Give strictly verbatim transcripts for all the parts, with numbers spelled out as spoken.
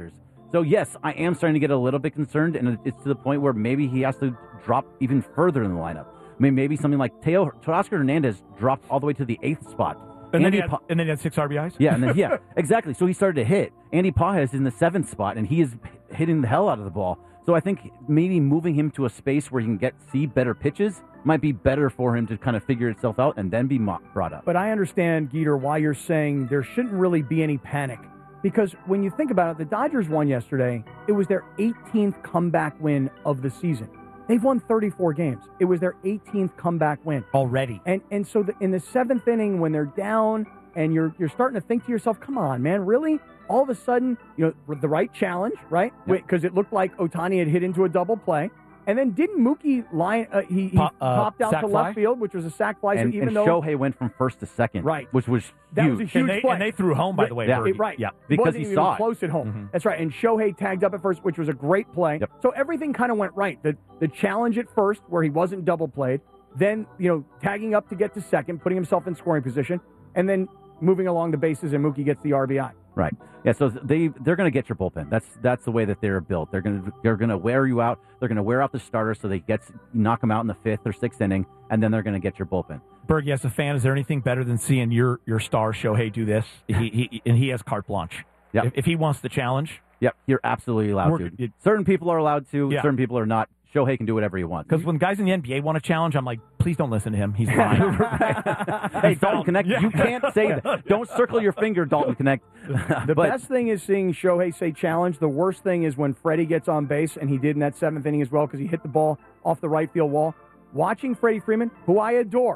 Dodgers. So, yes, I am starting to get a little bit concerned, and it's to the point where maybe he has to drop even further in the lineup. I mean, maybe something like Teo, Teoscar Hernandez dropped all the way to the eighth spot. And then, Andy he had, Pa- and then he had six R B Is? Yeah, and then, yeah, exactly. So he started to hit. Andy Pages is in the seventh spot, and he is hitting the hell out of the ball. So I think maybe moving him to a space where he can get see better pitches might be better for him to kind of figure itself out and then be mo- brought up. But I understand, Geeter, why you're saying there shouldn't really be any panic. Because when you think about it, the Dodgers won yesterday. It was their eighteenth comeback win of the season. They've won thirty-four games. It was their eighteenth comeback win. Already. And and so the, in the seventh inning, when they're down and you're you're starting to think to yourself, come on, man, really? All of a sudden, you know, the right challenge, right? Because yep. it looked like Ohtani had hit into a double play. And then didn't Mookie line? Uh, he he Pop, uh, popped out to fly? left field, which was a sac fly. And, so even and though Shohei went from first to second, right, which was that huge. was a huge and they, play. And they threw home, by the way. Yeah, it, right. Yeah, because wasn't he even saw close it. at home. Mm-hmm. That's right. And Shohei tagged up at first, which was a great play. Yep. So everything kind of went right. The the challenge at first, where he wasn't double played, then you know tagging up to get to second, putting himself in scoring position, and then moving along the bases, and Mookie gets the R B I. Right. Yeah. So they they're going to get your bullpen. That's that's the way that they're built. They're going to they're going to wear you out. They're going to wear out the starter so they get knock them out in the fifth or sixth inning, and then they're going to get your bullpen. Bergie, as a fan, is there anything better than seeing your your star Shohei do this? He, he and he has carte blanche. Yep. If, if he wants the challenge, yep, you're absolutely allowed We're, to. It, certain people are allowed to. Yeah. Certain people are not. Shohei can do whatever he wants. Because when guys in the N B A want a challenge, I'm like, please don't listen to him. He's lying. Hey, Dalton Connect, Yeah. you can't say that. Don't circle your finger, Dalton Connect. The But- best thing is seeing Shohei say challenge. The worst thing is when Freddie gets on base, and he did in that seventh inning as well because he hit the ball off the right field wall. Watching Freddie Freeman, who I adore,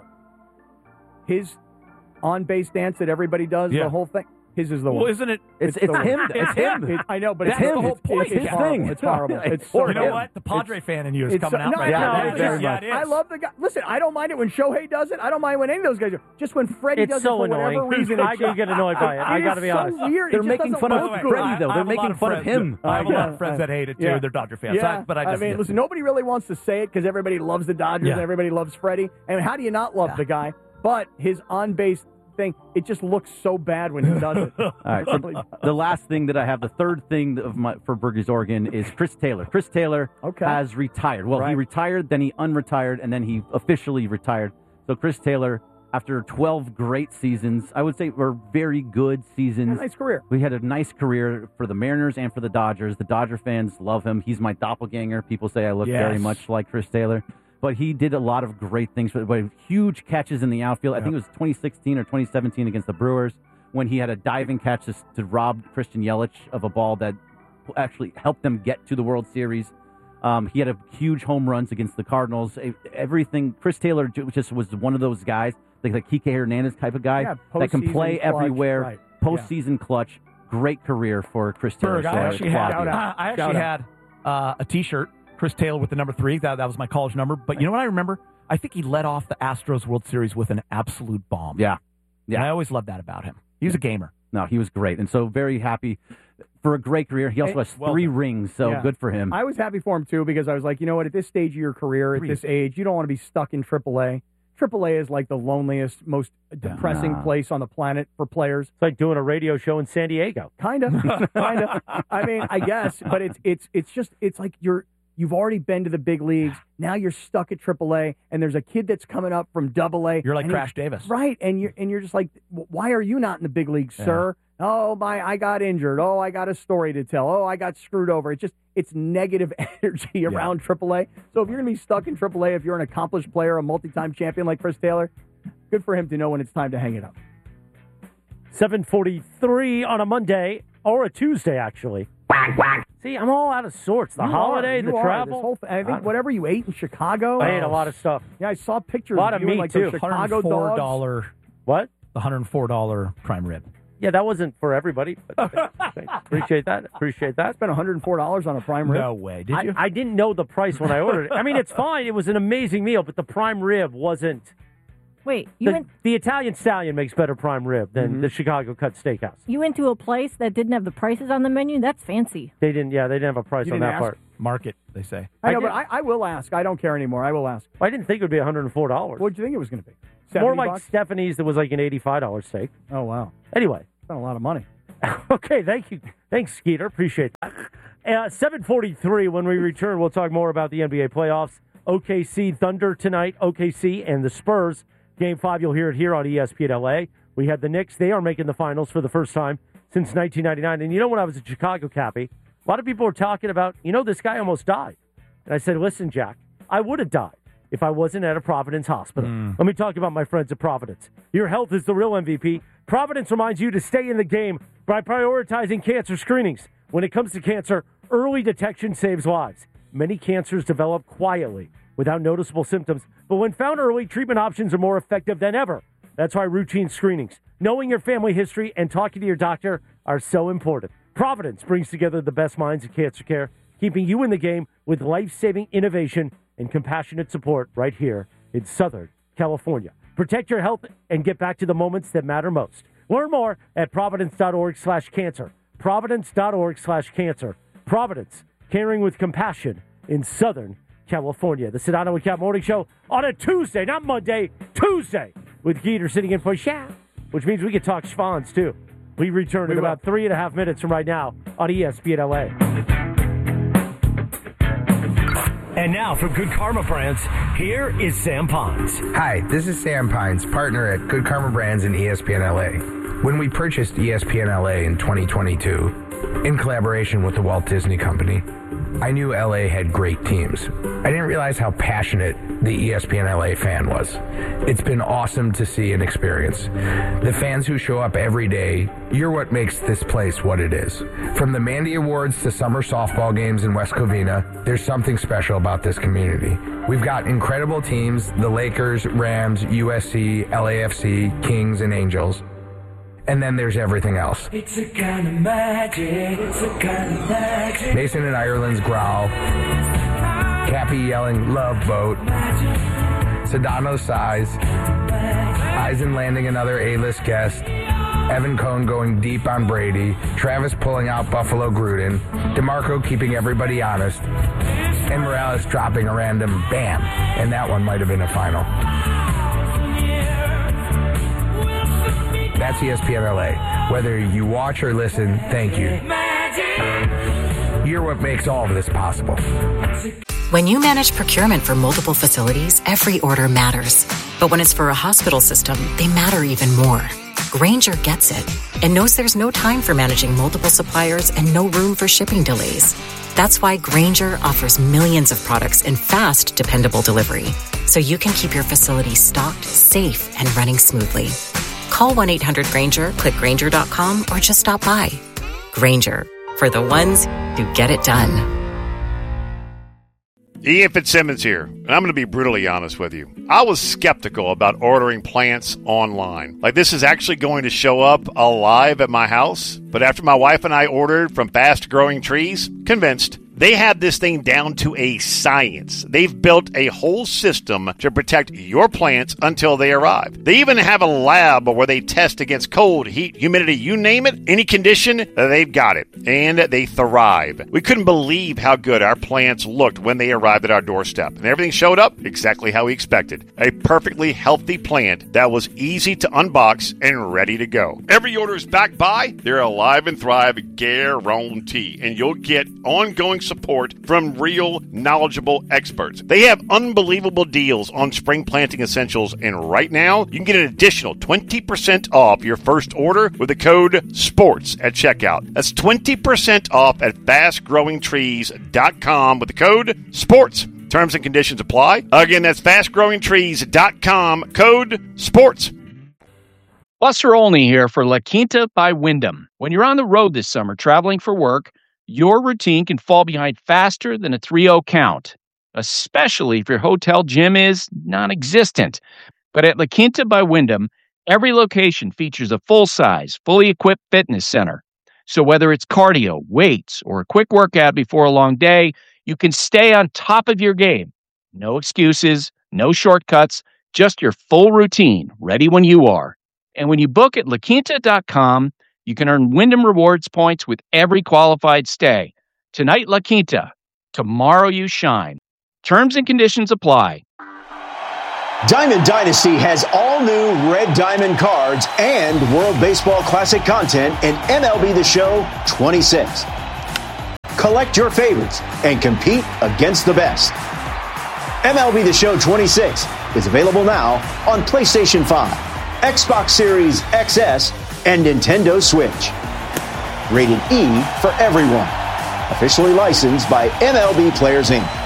his on-base dance that everybody does, Yeah. the whole thing, his is the well, one. isn't it? It's It's it's the him. one. It's him. It- I know, but That's it's the whole it's, point. It's, it's It's horrible. his It's horrible. thing. It's Or so You know him. what? The Padre fan in you is It's coming so, out no, right no, now. no, Yeah, it very is. Yeah, it is. I love the guy. Listen, I don't mind it when Shohei does it. I don't mind when any of those guys do. Just when Freddie It's does so it for whatever annoying. reason. I it's do get annoyed by it. I It got to is be so honest. weird. They're It just making doesn't fun of look By the way, good. Freddie, though. I They're have a lot making fun of friends him. that- I have a I lot of know. friends that hate it too. Yeah. They're Dodger fans. Yeah, I, but I just mean, listen, nobody really wants to say it because everybody loves the Dodgers Yeah. and everybody loves Freddie. And how do you not love Yeah. the guy? But his on-base thing, it just looks so bad when he does it. All right. So the last thing that I have, the third thing of my for Bergie's Oregon is Chris Taylor. Chris Taylor Okay. has retired. Well, he Right. retired, then he unretired, and then he officially retired. So Chris Taylor, after twelve great seasons, I would say were very good seasons. Nice career. We had a nice career for the Mariners and for the Dodgers. The Dodger fans love him. He's my doppelganger. People say I look Yes. very much like Chris Taylor. But he did a lot of great things. For, but huge catches in the outfield. I think it was twenty sixteen or twenty seventeen against the Brewers when he had a diving catch to, to rob Christian Yelich of a ball that actually helped them get to the World Series. Um, he had a huge home runs against the Cardinals. E- Everything. Chris Taylor ju- just was one of those guys, like the Kike Hernandez type of guy Yeah, that can postseason play clutch, everywhere. right. Postseason clutch. Great career for Chris Taylor. Berg, I So actually applaud had, you. out. I actually Shout had uh, a T-shirt, Chris Taylor with the number three. That, that was my college number. But you know what I remember? I think he led off the Astros World Series with an absolute bomb. Yeah. Yeah. And I always loved that about him. He was a gamer. No, he was great. And so very happy for a great career. He also Hey, has well three done. rings, so Yeah. good for him. I was happy for him, too, because I was like, you know what, at this stage of your career, at Three. this age, you don't want to be stuck in triple A. triple A is like the loneliest, most depressing Nah. place on the planet for players. It's like doing a radio show in San Diego. Kind of, kind of. I mean, I guess, but it's it's it's just it's like you're you've already been to the big leagues. Now you're stuck at triple A, and there's a kid that's coming up from double A. You're like and he- Crash Davis. right? And you're and you're just like, why are you not in the big leagues, Yeah. sir? Oh my, I got injured. Oh, I got a story to tell. Oh, I got screwed over. It's just it's negative energy around triple A. So if you're gonna be stuck in triple A, if you're an accomplished player, a multi-time champion like Chris Taylor, good for him to know when it's time to hang it up. seven forty-three on a Monday or a Tuesday, actually. See, I'm all out of sorts. The You holiday, are, the you are. travel. This whole th- I think whatever you ate in Chicago. I ate a lot of stuff. Yeah, I saw pictures A lot of of you in meat, like too. those Chicago four dogs. dollars What? the one hundred four dollars prime rib. Yeah, that wasn't for everybody. But thanks. Appreciate that. Appreciate that. Spent one hundred four dollars on a prime rib. No way. Did I, you? I didn't know the price when I ordered it. I mean, it's fine. It was an amazing meal, but the prime rib wasn't. Wait, you The, went the Italian stallion makes better prime rib than the Chicago cut steakhouse. you went to a place that didn't have the prices on the menu? That's fancy. They didn't. Yeah, they didn't have a price You on didn't that ask? part. Market, they say. I know, I but did- I, I will ask. I don't care anymore. I will ask. I didn't think it would be one hundred four dollars. What did you think it was going to be? More seventy like bucks? Stephanie's that was like an eighty-five dollars steak. Oh wow, Anyway, spent a lot of money. Okay, thank you. Thanks, Skeeter. Appreciate that. Uh, seven forty-three, when we return, we'll talk more about the N B A playoffs. O K C Thunder tonight, O K C and the Spurs. Game five, you'll hear it here on E S P N L A. We had the Knicks. They are making the finals for the first time since nineteen ninety-nine. And you know, when I was at Chicago, Cappy, a lot of people were talking about, you know, this guy almost died. And I said, listen, Jack, I would have died if I wasn't at a Providence hospital. Mm. Let me talk about my friends at Providence. Your health is the real M V P. Providence reminds you to stay in the game by prioritizing cancer screenings. When it comes to cancer, early detection saves lives. Many cancers develop quietly without noticeable symptoms, but when found early, treatment options are more effective than ever. That's why routine screenings, knowing your family history, and talking to your doctor are so important. Providence brings together the best minds in cancer care, keeping you in the game with life-saving innovation and compassionate support right here in Southern California. Protect your health and get back to the moments that matter most. Learn more at providence.org slash cancer. Providence.org slash cancer. Providence, caring with compassion in Southern California. The Sedano and Cap Morning Show on a Tuesday, not Monday, Tuesday, with Geeter sitting in for Shaq, which means we can talk Schwans too. We return we in will. about three and a half minutes from right now on E S P N L A. And now from Good Karma Brands, here is Sam Pines. Hi, this is Sam Pines, partner at Good Karma Brands and E S P N L A. When we purchased E S P N L A in twenty twenty-two, in collaboration with the Walt Disney Company, I knew L A had great teams. I didn't realize how passionate the E S P N L A fan was. It's been awesome to see and experience. The fans who show up every day, you're what makes this place what it is. From the Mandy Awards to summer softball games in West Covina, there's something special about this community. We've got incredible teams, the Lakers, Rams, U S C, L A F C, Kings, and Angels. And then there's everything else. It's a kind of magic. It's a kind of magic. Mason and Ireland's growl. Cappy yelling, love boat. Sedano's sighs. Eisen landing another A-list guest. Evan Cohn going deep on Brady. Travis pulling out Buffalo Gruden. DeMarco keeping everybody honest. And Morales dropping a random bam. And that one might have been a final. That's E S P N L A. Whether you watch or listen, thank you. You're what makes all of this possible. When you manage procurement for multiple facilities, every order matters. But when it's for a hospital system, they matter even more. Grainger gets it and knows there's no time for managing multiple suppliers and no room for shipping delays. That's why Grainger offers millions of products in fast, dependable delivery, so you can keep your facility stocked, safe, and running smoothly. Call one eight hundred Grainger, click Grainger dot com, or just stop by. Grainger, for the ones who get it done. Ian Fitzsimmons here, and I'm going to be brutally honest with you. I was skeptical about ordering plants online. Like, this is actually going to show up alive at my house. But after my wife and I ordered from Fast Growing Trees, convinced. They have this thing down to a science. They've built a whole system to protect your plants until they arrive. They even have a lab where they test against cold, heat, humidity, you name it, any condition, they've got it. And they thrive. We couldn't believe how good our plants looked when they arrived at our doorstep. And everything showed up exactly how we expected. A perfectly healthy plant that was easy to unbox and ready to go. Every order is backed by their Alive and Thrive guarantee. And you'll get ongoing support from real, knowledgeable experts. They have unbelievable deals on spring planting essentials, and right now, you can get an additional twenty percent off your first order with the code SPORTS at checkout. That's twenty percent off at fast growing trees dot com with the code SPORTS. Terms and conditions apply. Again, that's fast growing trees dot com, code SPORTS. Buster Olney here for La Quinta by Wyndham. When you're on the road this summer traveling for work, your routine can fall behind faster than a three oh count, especially if your hotel gym is non-existent. But at La Quinta by Wyndham, every location features a full-size, fully equipped fitness center. So whether it's cardio, weights, or a quick workout before a long day, you can stay on top of your game. No excuses, no shortcuts, just your full routine, ready when you are. And when you book at la quinta dot com, you can earn Wyndham Rewards points with every qualified stay. Tonight, La Quinta. Tomorrow, you shine. Terms and conditions apply. Diamond Dynasty has all new Red Diamond cards and World Baseball Classic content in M L B The Show twenty-six. Collect your favorites and compete against the best. M L B The Show twenty-six is available now on PlayStation five, Xbox Series X S, and Nintendo Switch. Rated E for everyone. Officially licensed by M L B Players Incorporated.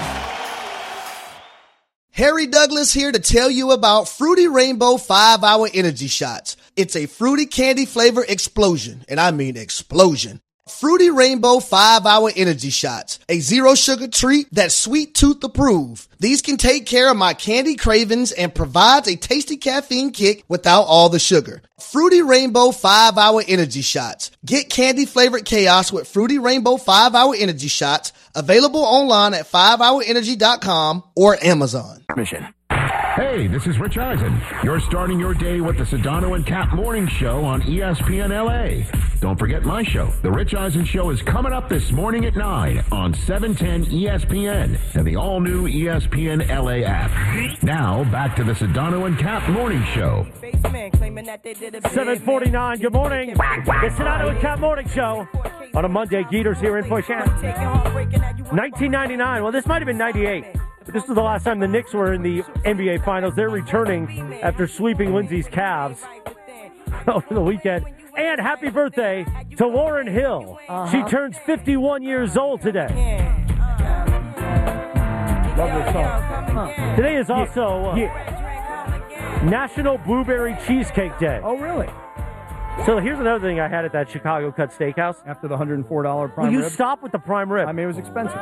Harry Douglas here to tell you about Fruity Rainbow five hour Energy Shots. It's a fruity candy flavor explosion, and I mean explosion. Fruity Rainbow five hour Energy Shots, a zero sugar treat that's sweet tooth approved. These can take care of my candy cravings and provides a tasty caffeine kick without all the sugar. Fruity Rainbow five hour Energy Shots. Get candy flavored chaos with Fruity Rainbow five hour Energy Shots, available online at five hour energy dot com or Amazon. Mission. Hey, this is Rich Eisen. You're starting your day with the Sedano and Cap Morning Show on E S P N L A. Don't forget my show. The Rich Eisen Show is coming up this morning at nine on seven ten E S P N and the all-new E S P N L A app. Now, back to the Sedano and Cap Morning Show. seven forty-nine, good morning. The Sedano and Cap Morning Show on a Monday. Geeters here in Fauchon. nineteen ninety-nine, well, this might have been ninety-eight. But this was the last time the Knicks were in the N B A Finals. They're returning after sweeping Lindsay's Cavs over the weekend. And happy birthday to Lauryn Hill. Uh-huh. She turns fifty-one years old today. Love this song. Huh. Today is also uh, yeah. National Blueberry Cheesecake Day. Oh, really? So here's another thing I had at that Chicago Cut Steakhouse. After the one hundred four dollars prime Will you rib? stop with the prime rib? I mean, it was expensive.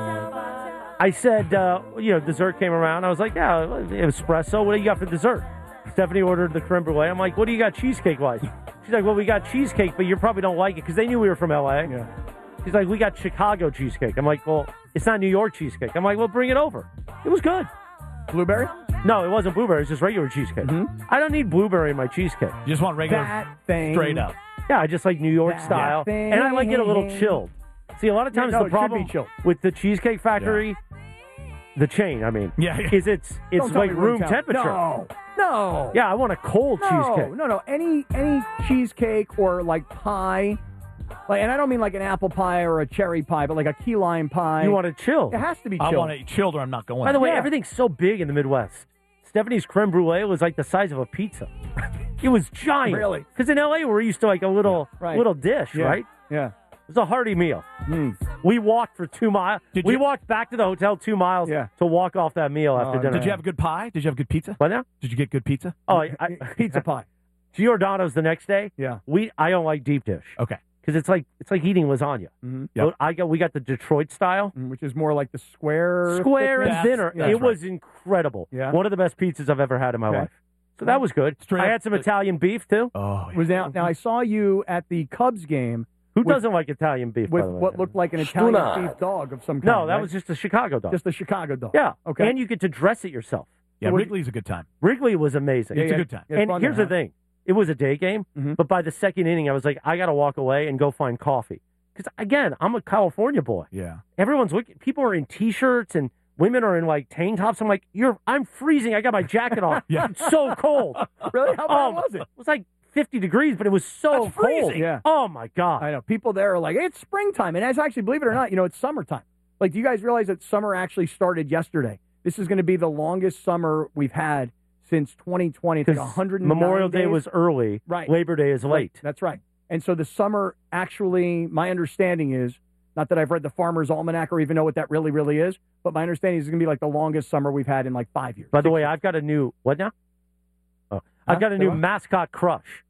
I said, uh, you know, dessert came around. I was like, yeah, espresso. What do you got for dessert? Stephanie ordered the creme brulee. I'm like, what do you got cheesecake-wise? She's like, well, we got cheesecake, but you probably don't like it because they knew we were from L A. Yeah. She's like, we got Chicago cheesecake. I'm like, well, it's not New York cheesecake. I'm like, well, bring it over. It was good. Blueberry? No, it wasn't blueberry. It's just regular cheesecake. Mm-hmm. I don't need blueberry in my cheesecake. You just want regular, that thing. straight up. Yeah, I just like New York That style. thing. And I like it a little chilled. See, a lot of times Yeah, no, the it should problem be chilled. with the Cheesecake Factory, yeah. the chain, I mean, yeah, yeah. is it's it's Don't tell like me room temp. temperature. No, no. Yeah, I want a cold no, cheesecake. No, no, any any cheesecake or like pie, like, and I don't mean like an apple pie or a cherry pie, but like a key lime pie. You want it chilled. It has to be chilled. I want it chilled or I'm not going. By the way, Yeah. everything's so big in the Midwest. Stephanie's creme brulee was like the size of a pizza. It was giant. Really? Because in L A we're used to like a little Yeah, right. little dish, Yeah. right? Yeah. It was a hearty meal. Mm. We walked for two miles. Did we you- walked back to the hotel two miles Yeah. to walk off that meal after Oh, dinner. Did you have good pie? Did you have good pizza? What now? Did you get good pizza? Oh, I, I, Pizza pie. Giordano's the next day. Yeah. We I don't like deep dish Okay. because it's like it's like eating lasagna. Mm-hmm. Yep. So I got we got the Detroit style, Which is more like the square. square and thickness. thinner. Yeah, it that's was incredible. Yeah. One of the best pizzas I've ever had in my Okay. life. So that was good. Straight I up- had some Italian beef too. Oh, Was now, now I saw you at the Cubs game Who with- doesn't like Italian beef? with by the way? what looked like an Italian Stuna. beef dog of some kind. No, that right? was just a Chicago dog. just a Chicago dog. yeah. Okay. And you get to dress it yourself. yeah, what- Wrigley's a good time. Wrigley was amazing. It's yeah, a good time. yeah, and fun here's there, the huh? thing: it was a day game, Mhm. but by the second inning, I was like, I got to walk away and go find coffee. Because again, I'm a California boy. Yeah. Everyone's looking. People are in t-shirts and women are in like tank tops. I'm like, you're. I'm freezing. I got my jacket on. Yeah. It's so cold. Really? How bad Um, was it? It was like fifty degrees, but it was so That's cold. freezing. Yeah. Oh my god. I know. People there are like, it's springtime. And that's actually, believe it or not, you know, it's summertime. Like, do you guys realize that summer actually started yesterday? This is going to be the longest summer we've had since twenty twenty. It's like Because one hundred nine Memorial Day days. was early. Right. Labor Day is late. That's right. And so the summer actually, my understanding is, not that I've read the Farmer's Almanac or even know what that really, really is, but my understanding is it's going to be like the longest summer we've had in like five years. By the Six way, years. I've got a new what now? Oh, Huh? I've got a Say new what? mascot crush.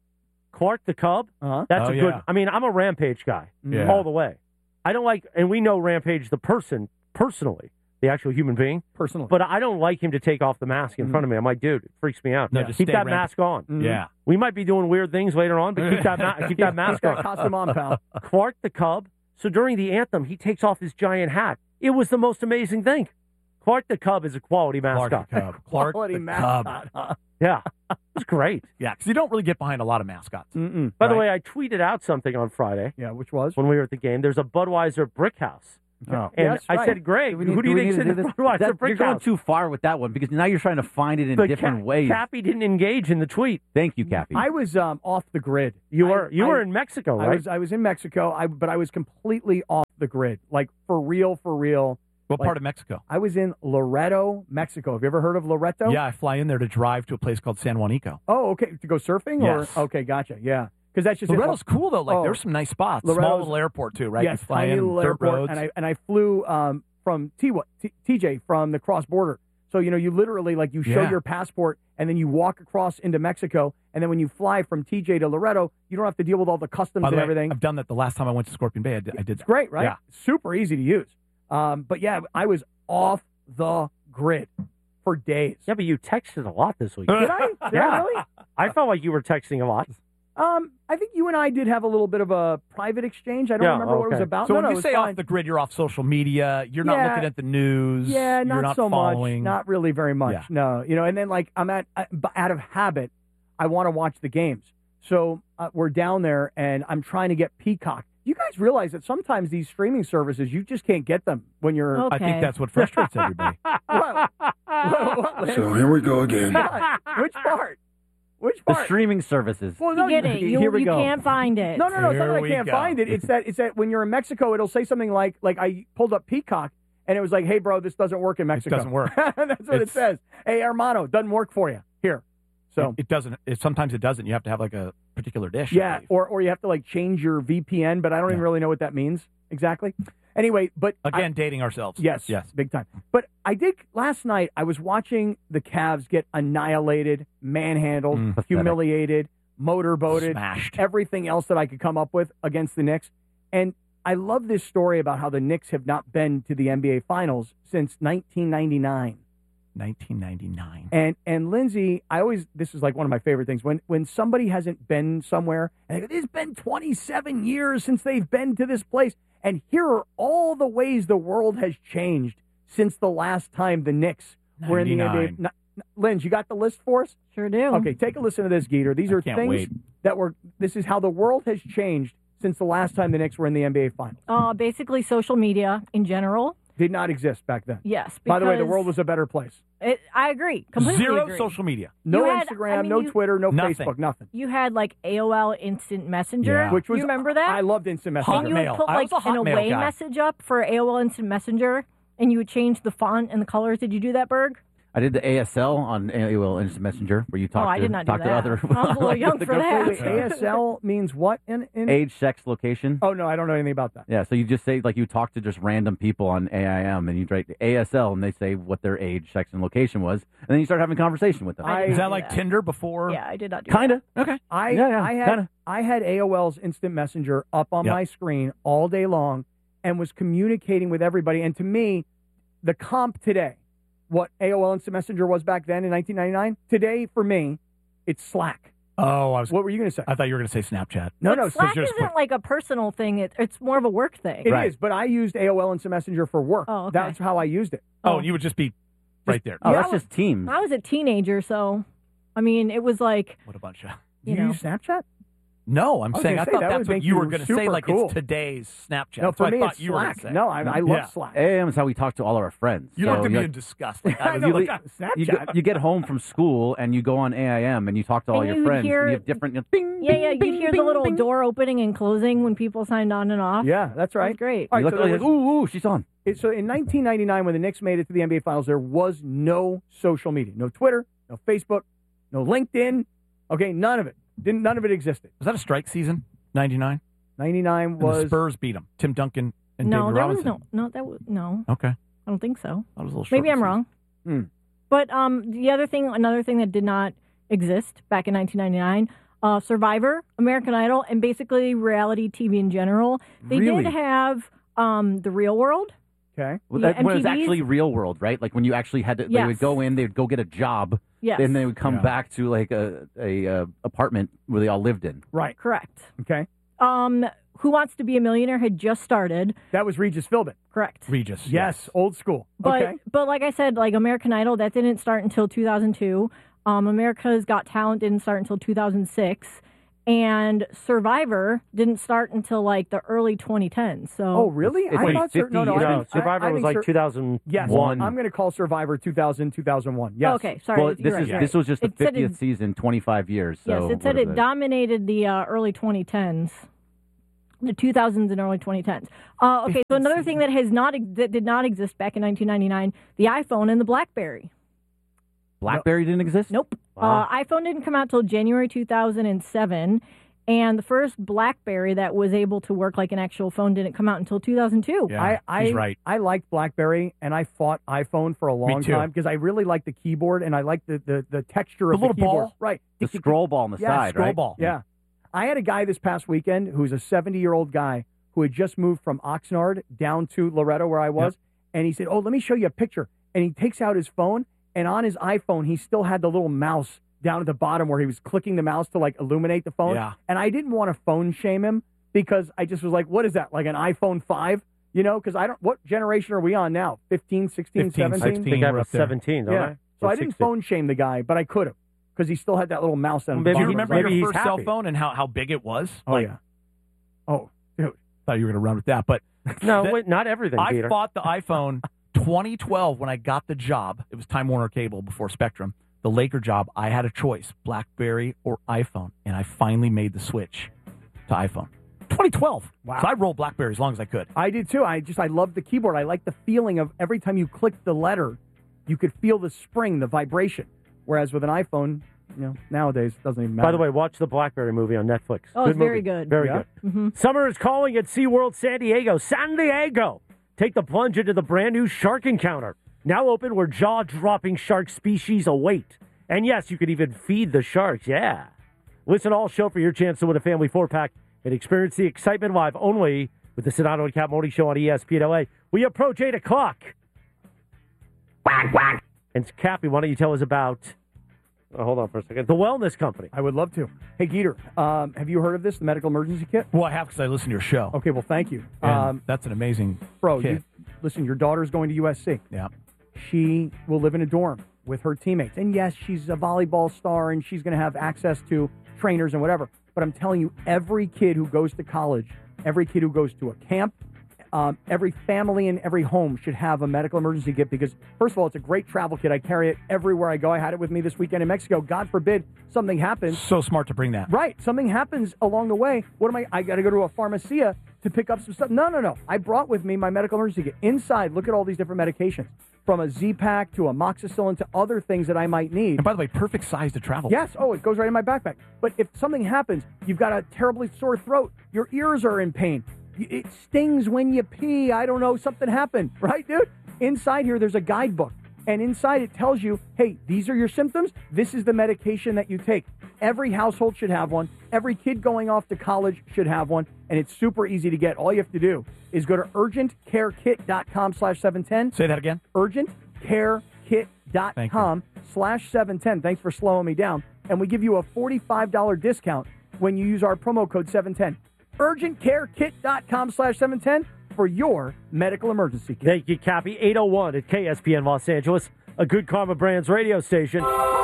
Clark the Cub. Uh-huh. That's Oh, a good. yeah. I mean, I'm a Rampage guy Yeah. all the way. I don't like, and we know Rampage the person personally, the actual human being. Personally. But I don't like him to take off the mask in Mhm. front of me. I'm like, dude, it freaks me out. No, just keep stay that Rampage. mask on. Mhm. Yeah. We might be doing weird things later on, but keep that ma- keep that mask Got on. costume on, pal. Clark the Cub. So during the anthem, he takes off his giant hat. It was the most amazing thing. Clark the Cub is a quality Clark mascot. the Cub. Clark Quality the mascot, Cub. huh? Yeah, it was great. Yeah, because you don't really get behind a lot of mascots. Mm-mm. By the Right. way, I tweeted out something on Friday Yeah, which was? when we were at the game. There's a Budweiser brick house Oh. And Yes, I right. said, Greg, Do we need- who do do you we think's need in to the do this? front line? That- It's a brick you're going house. too far with that one because now you're trying to find it in But different Ca- ways. Cappy didn't engage in the tweet. Thank you, Cappy. I was um, off the grid. You were I- you I- were in Mexico, I right? was I was in Mexico, I, but I was completely off the grid, like for real, for real. What Like, part of Mexico? I was in Loreto, Mexico. Have you ever heard of Loreto? Yeah, I fly in there to drive to a place called San Juanico. Oh, okay. To go surfing? Yes. Or okay, gotcha. Yeah, because that's just it. Loreto's cool though. Like Oh. there's some nice spots. Loreto's- Small little airport too, right? Yes, you fly tiny in little dirt airport, roads. and I and I flew um, from T, T, TJ from the cross border. So you know, you literally like you show Yeah. your passport, and then you walk across into Mexico, and then when you fly from T J to Loreto, you don't have to deal with all the customs By the and way, everything. I've done that the last time I went to Scorpion Bay. I did. I did It's great, right? Yeah. Super easy to use. Um, but yeah, I was off the grid for days. Yeah, but you texted a lot this week. Did I? Did Yeah. I really? I felt like you were texting a lot. Um, I think you and I did have a little bit of a private exchange. I don't Yeah, remember what it was okay. about. So no, when no, it you was say fine. off the grid, you're off social media. You're not Yeah. looking at the news. Yeah, you're not, not so following. much. Not really very much. Yeah. No, you know. And then like I'm at I- out of habit, I want to watch the games. So uh, we're down there, and I'm trying to get Peacock. You guys realize that sometimes these streaming services, you just can't get them when you're. I think that's what frustrates everybody. What? What, what, Lynn? So here we go again. What? Which part? Which the part? streaming services. Well, You get it. You, here we you go. can't find it. No, no, no. It's not Here that I we can't go. find it. It's that it's that when you're in Mexico, it'll say something like like I pulled up Peacock and it was like, hey, bro, this doesn't work in Mexico. doesn't work. That's what it It's- says. Hey, hermano, doesn't work for you here. So it, it doesn't. It, sometimes it doesn't. You have to have like a particular dish. I yeah, believe. or or you have to like change your V P N, but I don't even really know what that means exactly. Anyway, but I- Again, dating ourselves. Yes, Yes. big time. But I did last night. I was watching the Cavs get annihilated, manhandled, Mm, pathetic. humiliated, motorboated, Smashed. everything else that I could come up with against the Knicks. And I love this story about how the Knicks have not been to the N B A Finals since nineteen ninety-nine. nineteen ninety-nine. And and Lindsay, I always this is like one of my favorite things when when somebody hasn't been somewhere and they go, it's been twenty-seven years since they've been to this place, and here are all the ways the world has changed since the last time the Knicks were in the N B A. ninety-nine. N- n- Linz, you got the list for us? Sure do. Okay, take a listen to this, Geeter. These I are can't things wait. that were. This is how the world has changed since the last time the Knicks were in the N B A Finals. Uh, basically, social media in general. Did not exist back then. Yes. By the way, the because world was a better place. It, I agree. Completely Zero agree. social media. No You had- Instagram, I mean, no you- Twitter, no Nothing. Facebook, nothing. You had like A O L Instant Messenger. Yeah. Which was you remember that? I loved instant messenger. and you would Hotmail. put I like was a an Hotmail away guy. message up for A O L Instant Messenger, and you would change the font and the colors. Did you do that, Berg? I did the A S L on A O L Instant Messenger, where you talk Oh, I to did not do talk to that. other. I was a little like, young the for girl- that. Wait, wait, A S L means what in, in Age, sex, location. Oh no, I don't know anything about that. Yeah, so you just say like you talk to just random people on A I M, and you write A S L, and they say what their age, sex, and location was, and then you start having conversation with them. I I- Is that do like that. Tinder before? Yeah, I did not do Kinda. Okay. I Yeah, yeah, I had kinda. I had A O L's instant messenger up on Yep. my screen all day long and was communicating with everybody. And to me, the comp today, what A O L instant messenger was back then in nineteen ninety-nine, today for me, it's Slack. Oh, I was. What were you going to say? I thought you were going to say Snapchat. No, But no, Slack you're just isn't put- like a personal thing. It, it's more of a work thing. It is, Right. but I used A O L instant messenger for work. Oh, okay. That's how I used it. Oh, and you would just be right there. Oh, Yeah, that's just Teams. I was a teenager, so I mean, it was like What a bunch of. Do you you know. use Snapchat? No, I'm I was saying gonna I say, thought that that's would what make you were you going to say. super Like cool. it's today's Snapchat. No, That's for what me I thought it's you were gonna Slack. say. No, I, I love Yeah. Slack. A I M is how we talk to all of our friends. You don't So have to be you- in disgust. Like, I I know, was like, like, Snapchat. You get, you get home from school and you go on A I M and you talk to all And your you would friends. hear- and you have different. You know, bing, yeah, bing, yeah. bing, You hear bing, the little bing. door opening and closing when people signed on and off. Yeah, that's It right. was great. All You right, look so there like, was- ooh, ooh, she's on. It- So in nineteen ninety-nine, when the Knicks made it to the N B A Finals, there was no social media, no Twitter, no Facebook, no LinkedIn. Okay, none of it. Didn't none of it existed. was that a strike season? ninety-nine? ninety-nine And the was Spurs beat them. Tim Duncan and no, David there Robinson. was no, no, that was no. Okay. I don't think so. That was a little short Maybe I'm season. wrong. Hmm. But um, the other thing, another thing that did not exist back in nineteen ninety-nine, uh, Survivor, American Idol, and basically reality T V in general. They Really? did have um, The Real World. okay. Well, Yeah, that, when it was M T V's? actually real world, right? Like when you actually had to, they Yes. would go in, they would go get a job, Yes. and they would come Yeah. back to like a, a uh, apartment where they all lived in. Right. Correct. Okay. Um, Who Wants to Be a Millionaire had just started. That was Regis Philbin. Correct. Regis. Yes, old school. But okay. but like I said, like American Idol, that didn't start until two thousand two. Um, America's Got Talent didn't start until two thousand six. And Survivor didn't start until like the early twenty tens. So Oh, really? It's I like thought Sur- no, no, No, I think, Survivor I, I was think like Sur- two thousand one. Yes, I'm going to call Survivor two thousand, two thousand one. Yes. Okay, sorry. Well, you're this right, is you're this right. was just the It said it- fiftieth season, twenty-five years. So Yes, it said whatever it that is. dominated the uh, early twenty tens, the two thousands and early twenty tens. Uh, okay, so another thing that has not ex- that did not exist back in nineteen ninety-nine, the iPhone and the BlackBerry. BlackBerry didn't exist? Nope. Wow. Uh, iPhone didn't come out till January two thousand seven, and the first BlackBerry that was able to work like an actual phone didn't come out until two thousand two. I, I, I liked BlackBerry, and I fought iPhone for a long too. time because I really liked the keyboard and I liked the, the, the texture The of the little keyboard. ball? Right. The scroll ball on the yeah, side, scroll right? ball. Yeah. I had a guy this past weekend who's a seventy-year-old guy who had just moved from Oxnard down to Loretto where I was, Yep. and he said, oh, let me show you a picture. And he takes out his phone, and on his iPhone, he still had the little mouse down at the bottom where he was clicking the mouse to, like, illuminate the phone. Yeah. And I didn't want to phone shame him because I just was like, what is that, like an iPhone five? You know, because I don't, what generation are we on now? fifteen, sixteen, fifteen, seventeen? I think I we're have up there. seventeen, don't Yeah. I? So Or I didn't sixteen. phone shame the guy, but I could have because he still had that little mouse down at the Maybe Do you bottom. remember Maybe your he's first cell happy. phone and how, how big it was? Oh, Like, yeah. Oh, dude. thought you were going to run with that, but No, that- wait, not everything, I Peter. fought the iPhone twenty twelve when I got the job. It was Time Warner Cable before Spectrum. The Laker job, I had a choice, BlackBerry or iPhone, and I finally made the switch to iPhone. twenty twelve. Wow. So I rolled BlackBerry as long as I could. I did too. I just, I loved the keyboard. I liked the feeling of every time you clicked the letter, you could feel the spring, the vibration. Whereas with an iPhone, you know, nowadays it doesn't even matter. By the way, watch the BlackBerry movie on Netflix. Oh, good it's very movie. good. Very Yeah. good. Mm-hmm. Summer is calling at SeaWorld San Diego. San Diego! Take the plunge into the brand new Shark Encounter. Now open where jaw-dropping shark species await. And yes, you can even feed the sharks. Yeah. Listen all show for your chance to win a family four-pack and experience the excitement live only with the Sedano and Cap Morning Show on E S P N L A. We approach eight o'clock. Quack, quack. And Cappy, why don't you tell us about, oh, hold on for a second, the Wellness Company. I would love to. Hey, Geeter, um, have you heard of this, the medical emergency kit? Well, I have because I listen to your show. Okay, well, thank you. And Um, that's an amazing bro, kit. you, listen, your daughter's going to U S C. Yeah. She will live in a dorm with her teammates. And yes, she's a volleyball star and she's going to have access to trainers and whatever. But I'm telling you, every kid who goes to college, every kid who goes to a camp, um, every family in every home should have a medical emergency kit because, first of all, it's a great travel kit. I carry it everywhere I go. I had it with me this weekend in Mexico. God forbid something happens. So smart to bring that. Right. Something happens along the way. What am I? I got to go to a pharmacia to pick up some stuff. No, no, no. I brought with me my medical emergency kit. Inside, look at all these different medications, from a Z-Pack to amoxicillin to other things that I might need. And by the way, perfect size to travel. Yes. Oh, it goes right in my backpack. But if something happens, you've got a terribly sore throat, your ears are in pain, it stings when you pee, I don't know, something happened, right, dude? Inside here, there's a guidebook. And inside it tells you, hey, these are your symptoms. This is the medication that you take. Every household should have one. Every kid going off to college should have one. And it's super easy to get. All you have to do is go to urgentcarekit.com slash 710. Say that again. urgentcarekit.com slash 710. Thanks for slowing me down. And we give you a forty-five dollars discount when you use our promo code seven ten. urgentcarekit.com slash 710 for your medical emergency kit. Thank you, Cappy. eight oh one at K S P N Los Angeles, a Good Karma Brands radio station.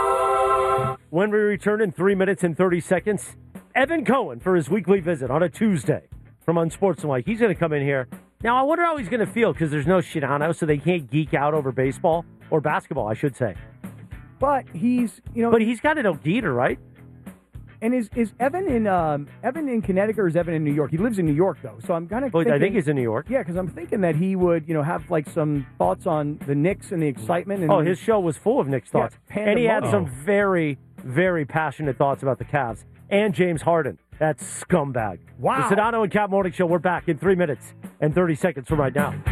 When we return in three minutes and thirty seconds, Evan Cohen for his weekly visit on a Tuesday from Unsportsmanlike. He's going to come in here. Now, I wonder how he's going to feel because there's no Shidano, so they can't geek out over baseball or basketball, I should say. But he's, you know. But he's got to know Geeter, right? And is is Evan in um, Evan in Connecticut or is Evan in New York? He lives in New York though, so I'm kind of. Well, I think he's in New York. Yeah, because I'm thinking that he would, you know, have like some thoughts on the Knicks and the excitement. And Oh, his show was full of Knicks thoughts, Yeah, and he had some pandemonium. very, very passionate thoughts about the Cavs and James Harden. That scumbag. Wow. The Sedano and Cap Morning Show. We're back in three minutes and thirty seconds from right now.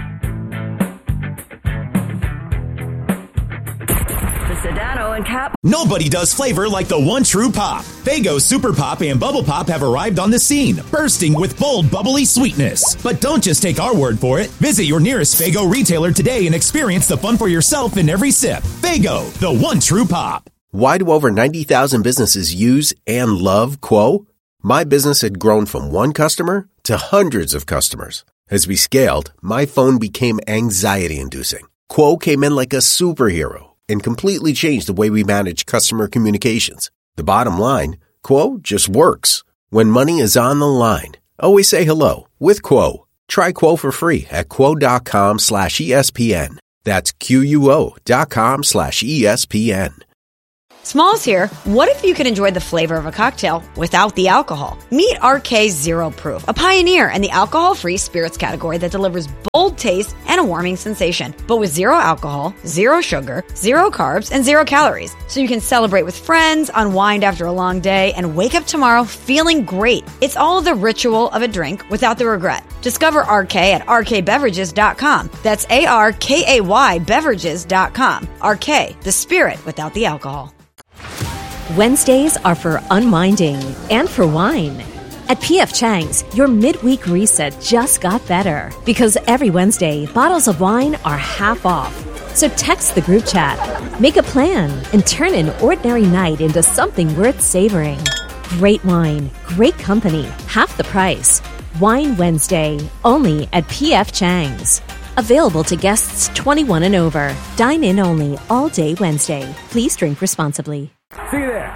The Sedano and Cap. Nobody does flavor like the one true pop. Faygo Super Pop and Bubble Pop have arrived on the scene, bursting with bold, bubbly sweetness. But don't just take our word for it. Visit your nearest Faygo retailer today and experience the fun for yourself in every sip. Faygo, the one true pop. Why do over ninety thousand businesses use and love Quo? My business had grown from one customer to hundreds of customers. As we scaled, my phone became anxiety-inducing. Quo came in like a superhero and completely changed the way we manage customer communications. The bottom line, Quo just works. When money is on the line, always say hello with Quo. Try Quo for free at quo.com slash ESPN. That's Q-U-O dot com slash ESPN. Smalls here. What if you could enjoy the flavor of a cocktail without the alcohol? Meet R K Zero Proof, a pioneer in the alcohol-free spirits category that delivers bold taste and a warming sensation, but with zero alcohol, zero sugar, zero carbs, and zero calories. So you can celebrate with friends, unwind after a long day, and wake up tomorrow feeling great. It's all the ritual of a drink without the regret. Discover R K at R K beverages dot com. That's A R K A Y beverages dot com. R K, the spirit without the alcohol. Wednesdays are for unwinding and for wine. At P F Chang's, your midweek reset just got better because every Wednesday, bottles of wine are half off. So text the group chat, make a plan, and turn an ordinary night into something worth savoring. Great wine, great company, half the price. Wine Wednesday, only at P F Chang's. Available to guests twenty-one and over. Dine in only all day Wednesday. Please drink responsibly. See you there.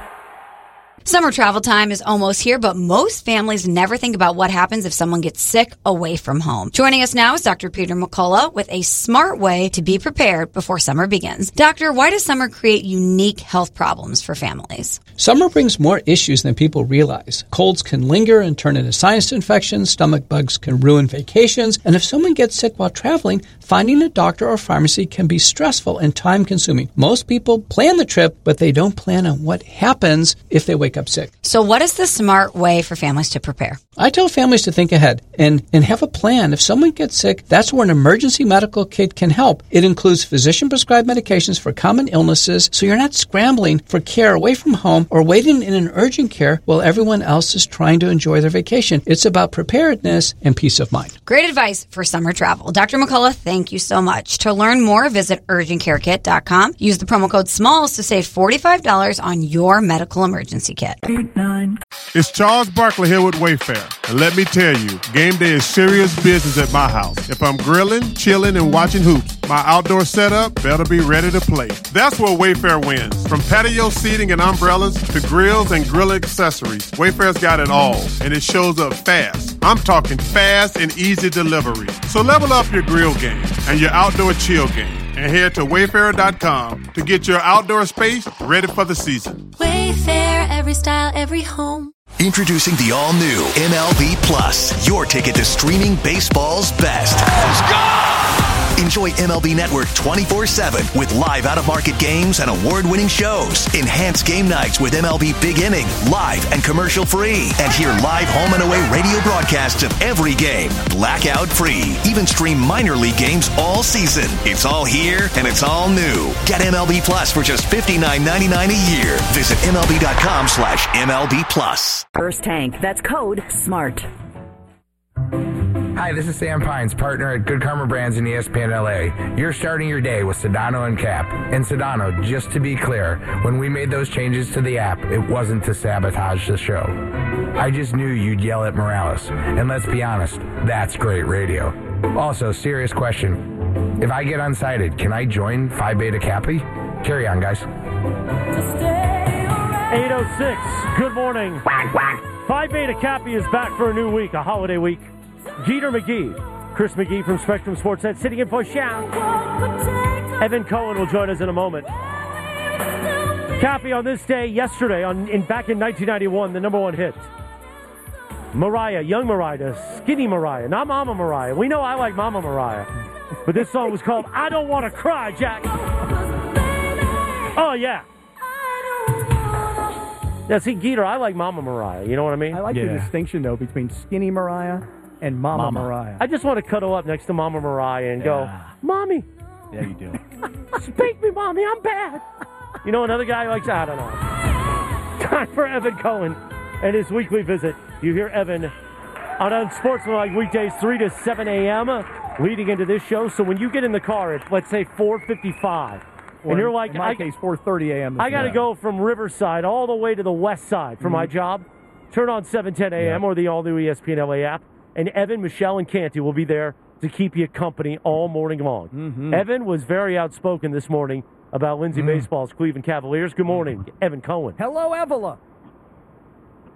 Summer travel time is almost here, but most families never think about what happens if someone gets sick away from home. Joining us now is Doctor Peter McCullough with a smart way to be prepared before summer begins. Doctor, why does summer create unique health problems for families? Summer brings more issues than people realize. Colds can linger and turn into sinus infections, stomach bugs can ruin vacations, and if someone gets sick while traveling, finding a doctor or pharmacy can be stressful and time-consuming. Most people plan the trip, but they don't plan on what happens if they wake up sick. So what is the smart way for families to prepare? I tell families to think ahead and, and have a plan. If someone gets sick, that's where an emergency medical kit can help. It includes physician-prescribed medications for common illnesses, so you're not scrambling for care away from home or waiting in an urgent care while everyone else is trying to enjoy their vacation. It's about preparedness and peace of mind. Great advice for summer travel. Doctor McCullough, thank you so much. To learn more, visit urgent care kit dot com. Use the promo code SMALLS to save forty-five dollars on your medical emergency kit. Eight, nine. It's Charles Barkley here with Wayfair. And let me tell you, game day is serious business at my house. If I'm grilling, chilling, and watching hoops, my outdoor setup better be ready to play. That's where Wayfair wins. From patio seating and umbrellas to grills and grill accessories, Wayfair's got it all, and it shows up fast. I'm talking fast and easy delivery. So level up your grill game and your outdoor chill game, and head to wayfair dot com to get your outdoor space ready for the season. Wayfair, every style, every home. Introducing the all-new M L B Plus, your ticket to streaming baseball's best. Let's go! Enjoy M L B Network twenty-four seven with live out-of-market games and award-winning shows. Enhance game nights with M L B Big Inning, live and commercial-free. And hear live home and away radio broadcasts of every game, blackout-free. Even stream minor league games all season. It's all here, and it's all new. Get M L B Plus for just fifty-nine ninety-nine a year. Visit MLB.com slash MLB Plus. First Tank. That's code SMART. Hi, this is Sam Pines, partner at Good Karma Brands in E S P N L A. You're starting your day with Sedano and Cap. And Sedano, just to be clear, when we made those changes to the app, it wasn't to sabotage the show. I just knew you'd yell at Morales. And let's be honest, that's great radio. Also, serious question. If I get unsighted, can I join Phi Beta Kappa? Carry on, guys. eight oh six, good morning. Phi Beta Kappa is back for a new week, a holiday week. Jeter McGee, Chris McGee from Spectrum Sportsnet sitting in for Shaq. Evan Cohen will join us in a moment. Cappy, on this day, yesterday, on in back in nineteen ninety-one, the number one hit. Mariah, young Mariah, skinny Mariah, not Mama Mariah. We know I like Mama Mariah. But this song was called I Don't Want to Cry, Jack. Oh, yeah. Yeah, see, Geeter, I like Mama Mariah. You know what I mean? I like yeah. the distinction, though, between skinny Mariah and Mama, Mama. Mariah. I just want to cuddle up next to Mama Mariah and yeah. go, Mommy. Yeah, you do. Spank me, Mommy. I'm bad. You know another guy likes, I don't know. Time for Evan Cohen and his weekly visit. You hear Evan on Unsportsmanlike weekdays, three to seven a.m., leading into this show. So when you get in the car at, let's say, four fifty-five, Or and you're like, in my I, case, four thirty a.m. I got to go from Riverside all the way to the west side for mm-hmm. my job. Turn on seven ten a.m. Yeah. or the all-new E S P N L A app. And Evan, Michelle, and Canty will be there to keep you company all morning long. Mm-hmm. Evan was very outspoken this morning about Lindsay mm. Baseball's Cleveland Cavaliers. Good morning, Evan Cohen. Hello, Evola.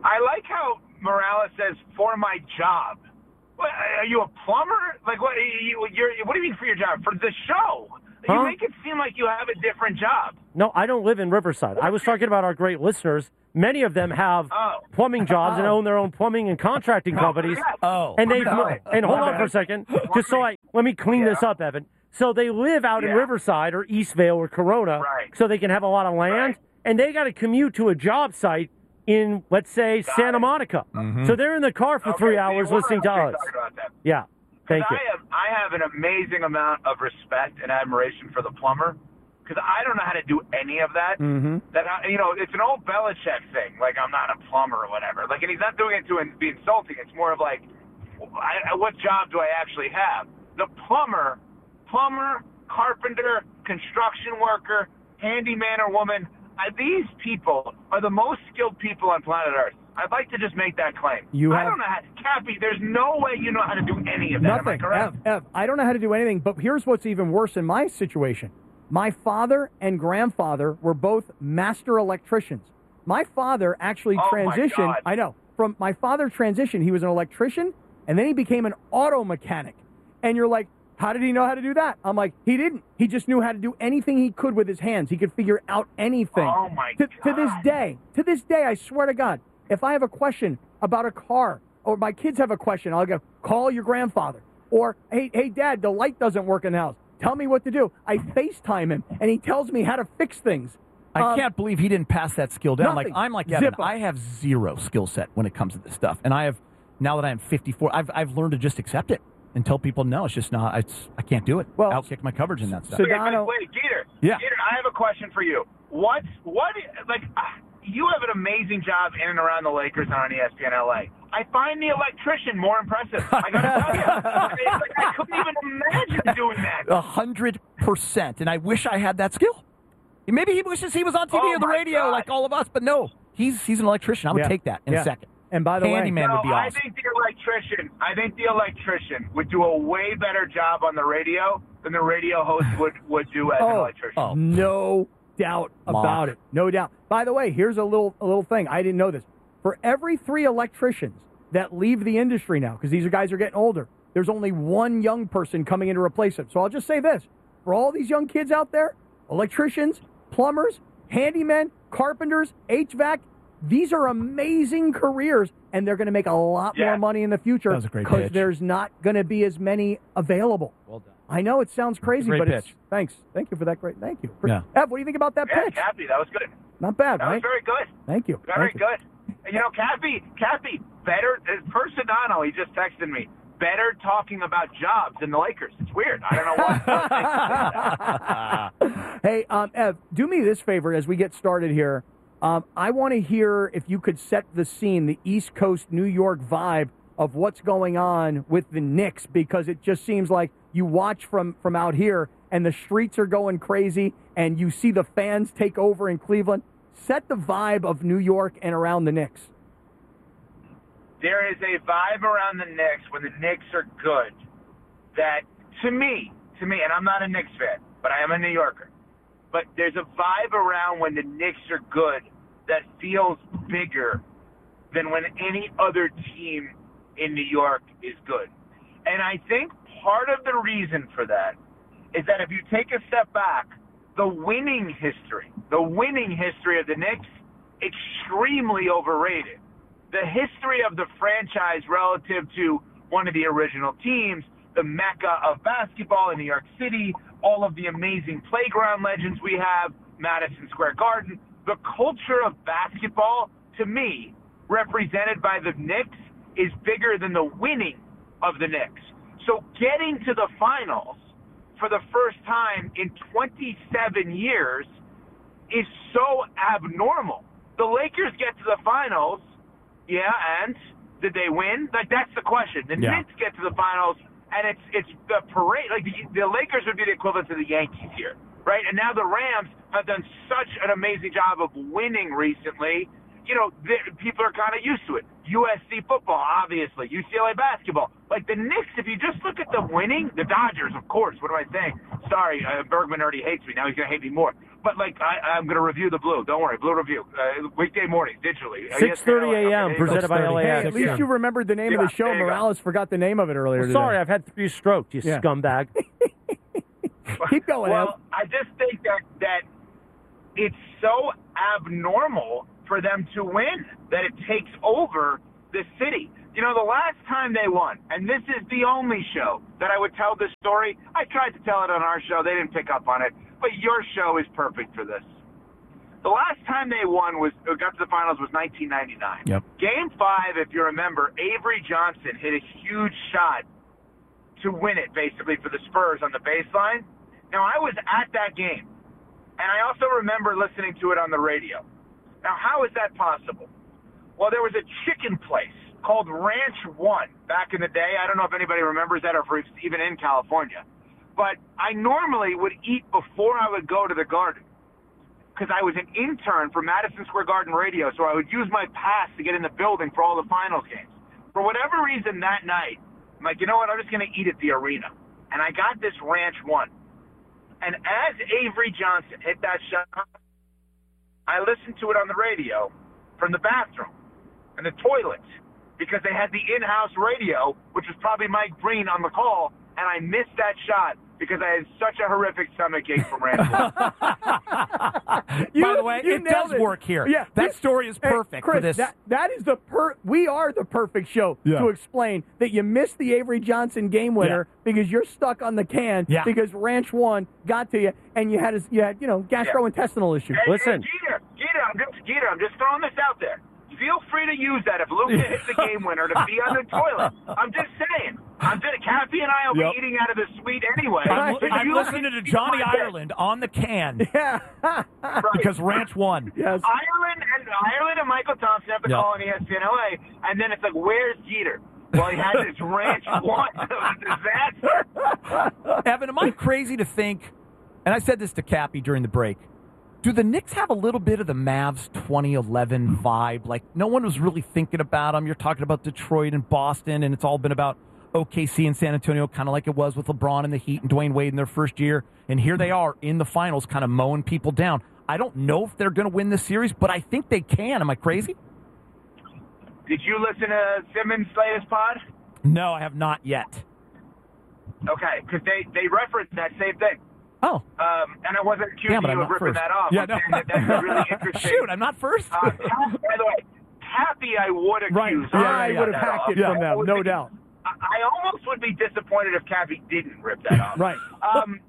I like how Morales says, for my job. What, are you a plumber? Like, what, you, you're, what do you mean for your job? For the show. Huh? You make it seem like you have a different job. No, I don't live in Riverside. I was talking about our great listeners. Many of them have Oh. plumbing jobs and own their own plumbing and contracting companies. Oh. And they've Oh. and hold on for a second, just so I let me clean this up, Evan. So they live out in Yeah. Riverside or Eastvale or Corona, Right. so they can have a lot of land, Right. and they got to commute to a job site in, let's say, Got Santa it. Monica. Mhm. So they're in the car for Okay, three see, hours we're listening to actually us. talking about that. Yeah, thank you. I have, I have an amazing amount of respect and admiration for the plumber because I don't know how to do any of that. Mm-hmm. That I, you know, it's an old Belichick thing. Like I'm not a plumber or whatever. Like, and he's not doing it to be insulting. It's more of like, I, I, what job do I actually have? The plumber, plumber, carpenter, construction worker, handyman or woman. I, these people are the most skilled people on planet Earth. I'd like to just make that claim. You I have- don't know how, Cappy, there's no way you know how to do any of that. Am I Nothing. correct? Ev, Ev, I don't know how to do anything, but here's what's even worse in my situation. My father and grandfather were both master electricians. My father actually Oh, my transitioned. God. I know. From my father transitioned, he was an electrician, and then he became an auto mechanic. And you're like, how did he know how to do that? I'm like, he didn't. He just knew how to do anything he could with his hands. He could figure out anything. Oh, my to, to this day, to this day, I swear to God, if I have a question about a car or my kids have a question, I'll go, call your grandfather. Or, hey, hey, Dad, the light doesn't work in the house. Tell me what to do. I FaceTime him, and he tells me how to fix things. I Um, can't believe he didn't pass that skill down. nothing. Like I'm like Zip Evan. 'em. I have zero skill set when it comes to this stuff, and I have now that I am fifty-four. I've I've learned to just accept it and tell people no. It's just not. It's I can't do it. Well, outkick my coverage in that stuff. Wait, wait, wait, Geeter. Yeah. Geeter, I have a question for you. What's what? Like, uh, you have an amazing job in and around the Lakers and on E S P N L A. I find the electrician more impressive. I gotta tell you, I, like, I couldn't even imagine doing that. A hundred percent. And I wish I had that skill. Maybe he wishes he was on T V Oh or the my radio God. like all of us, but no, he's he's an electrician. I would Yeah. take that in Yeah. a second. And by the way, Handyman no, would be I awesome. think the electrician. I think the electrician would do a way better job on the radio than the radio host would would do as an Oh, electrician. no doubt Mock. about it. No doubt. By the way, here's a little a little thing. I didn't know this. For every three electricians that leave the industry now, because these guys are getting older, there's only one young person coming in to replace them. So I'll just say this. For all these young kids out there, electricians, plumbers, handymen, carpenters, H V A C, these are amazing careers, and they're going to make a lot Yeah. more money in the future That was a great because pitch. there's not going to be as many available. Well done. I know it sounds crazy, Great but it's pitch. thanks. Thank you for that great. Thank you. Yeah. Ev, what do you think about that Yeah, pitch? Cappy, that was good. Not bad, That right? was very good. Thank you. Very Thank you. good. And, You know, Cappy, Cappy, better, uh, per Sedano, he just texted me, better talking about jobs than the Lakers. It's weird. I don't know why. Hey, um, Ev, do me this favor as we get started here. Um, I want to hear if you could set the scene, the East Coast New York vibe of what's going on with the Knicks, because it just seems like you watch from, from out here and the streets are going crazy and you see the fans take over in Cleveland. Set the vibe of New York and around the Knicks. There is a vibe around the Knicks when the Knicks are good that, to me, to me, and I'm not a Knicks fan, but I am a New Yorker, but there's a vibe around when the Knicks are good that feels bigger than when any other team in New York is good. And I think part of the reason for that is that if you take a step back, the winning history, the winning history of the Knicks, extremely overrated. The history of the franchise relative to one of the original teams, the mecca of basketball in New York City, all of the amazing playground legends we have, Madison Square Garden, the culture of basketball, to me, represented by the Knicks, is bigger than the winning of the Knicks. So getting to the finals for the first time in twenty-seven years is so abnormal. The Lakers get to the finals, yeah, and did they win? Like, that's the question. The Yeah. Knicks get to the finals, and it's it's the parade. Like, the, the Lakers would be the equivalent to the Yankees here, right? And now the Rams have done such an amazing job of winning recently. You know, the, people are kind of used to it. U S C football, obviously. U C L A basketball. Like, the Knicks, if you just look at the winning, the Dodgers, of course, what am I saying? sorry, uh, Bergman already hates me. Now he's going to hate me more. But, like, I, I'm going to review the Blue. Don't worry, Blue Review. Uh, weekday mornings, digitally. six thirty a.m. presented by L A X. Hey, at least you remembered the name Yeah, of the show. there you go. Morales forgot the name of it earlier Well, today. sorry, I've had three strokes, you Yeah. scumbag. Keep going, Well, Ev. I just think that, that it's so abnormal for them to win that it takes over the city. You know, the last time they won, and this is the only show that I would tell this story. I tried to tell it on our show. They didn't pick up on it. But your show is perfect for this. The last time they won was uh, got to the finals was nineteen ninety-nine. Yep. Game five, if you remember, Avery Johnson hit a huge shot to win it, basically, for the Spurs on the baseline. Now, I was at that game, and I also remember listening to it on the radio. Now, how is that possible? Well, there was a chicken place called Ranch One back in the day. I don't know if anybody remembers that or if it's even in California. But I normally would eat before I would go to the Garden because I was an intern for Madison Square Garden Radio, so I would use my pass to get in the building for all the finals games. For whatever reason that night, I'm like, you know what, I'm just going to eat at the arena. And I got this Ranch One. And as Avery Johnson hit that shot, I listened to it on the radio from the bathroom and the toilet because they had the in-house radio, which was probably Mike Breen on the call, and I missed that shot because I had such a horrific stomach ache from Ranch One. By the way, you it nailed does work here. Yeah, that this- story is Hey, perfect Chris, for this. That, that is the per. We are the perfect show Yeah. to explain that you missed the Avery Johnson game winner because you're stuck on the can Yeah. because Ranch One got to you and you had a, you had you know gastrointestinal issues. Hey, hey, Jeter, Jeter, I'm just Jeter, I'm just throwing this out there. Feel free to use that if Luka hits the game winner to be on the toilet. I'm just saying. I'm just Kathy and I will Yep. be eating out of the suite anyway. I'm, If I'm you- listening to Johnny Ireland on the can Yeah. because Ranch won. Yes. Ireland and Ireland and Michael Thompson have to Yep. call on E S P N L A, and then it's like, where's Jeter? Well, he had this Ranch One. It was a disaster. Evan, am I crazy to think, and I said this to Cappy during the break, do the Knicks have a little bit of the Mavs twenty eleven vibe? Like, no one was really thinking about them. You're talking about Detroit and Boston, and it's all been about O K C and San Antonio, kind of like it was with LeBron and the Heat and Dwayne Wade in their first year. And here they are in the finals, kind of mowing people down. I don't know if they're going to win this series, but I think they can. Am I crazy? Did you listen to Simmons' latest pod? No, I have not yet. Okay, because they, they referenced that same thing. Oh. Um, and I wasn't accusing Yeah, but I'm you of not ripping first. that off. Yeah, I'm no. saying that that's a really interesting. Shoot, I'm not first. Uh, Cap, by the way, Cappy, I would accuse. Right. him I of would have that hacked off. it from I them, would no be- doubt. I I almost would be disappointed if Cappy didn't rip that off. Right. Um,